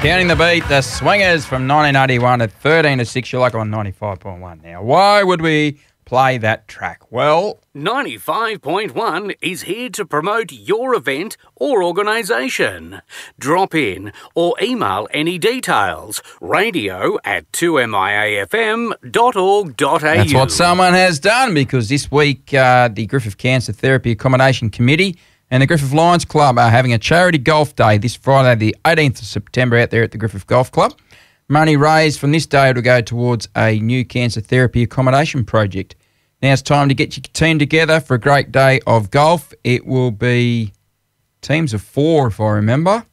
Counting the beat, the Swingers from 1981 at 13 to 6. You're like on 95.1 now. Why would we play that track? Well, 95.1 is here to promote your event or organisation. Drop in or email any details. radio@2miafm.org.au. that's what someone has done, because this week the Griffith Cancer Therapy Accommodation Committee and the Griffith Lions Club are having a charity golf day this Friday, the 18th of September, out there at the Griffith Golf Club. Money raised from this day will go towards a new cancer therapy accommodation project. Now it's time to get your team together for a great day of golf. It will be teams of 4, if I remember.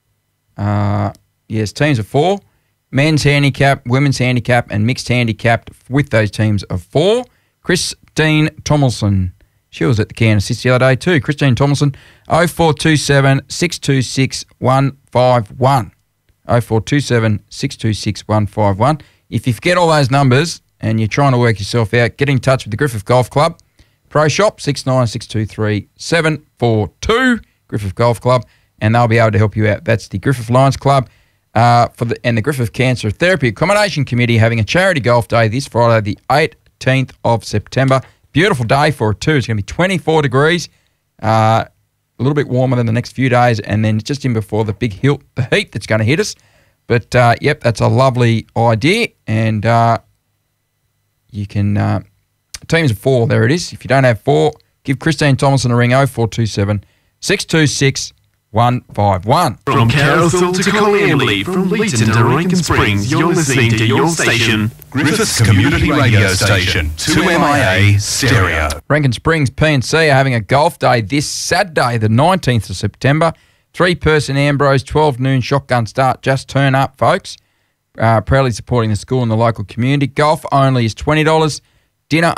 Yes, teams of 4. Men's handicap, women's handicap, and mixed handicap with those teams of 4. Christine Tomlinson. She was at the Cancer Assist the other day too. Christine Tomlinson, 0427 626 151. 0427 626 151. If you forget all those numbers and you're trying to work yourself out, get in touch with the Griffith Golf Club. Pro Shop 69623742 742, Griffith Golf Club, and they'll be able to help you out. That's the Griffith Lions Club and the Griffith Cancer Therapy Accommodation Committee having a charity golf day this Friday, the 18th of September. Beautiful day for it too. It's going to be 24 degrees, a little bit warmer than the next few days, and then just in before the big heat that's going to hit us. But, yep, that's a lovely idea, and you can teams of 4, there it is. If you don't have 4, give Christine Tomlinson a ring, 0427 626 151. From Carrollthorpe to Coleambally, from Leeton to Rankin Springs, you're listening to your station, Griffith's Community Radio Station, 2MIA Stereo. Rankin Springs P&C are having a golf day this Saturday, the 19th of September. 3-person Ambrose, 12 noon shotgun start. Just turn up, folks. Proudly supporting the school and the local community. Golf only is $20. Dinner